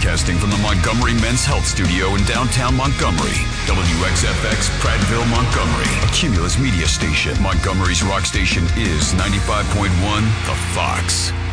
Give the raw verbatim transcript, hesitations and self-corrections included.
Broadcasting from the Montgomery Men's Health Studio in downtown Montgomery. W X F X, Prattville, Montgomery. A Cumulus media station. Montgomery's rock station is ninety-five point one The Fox.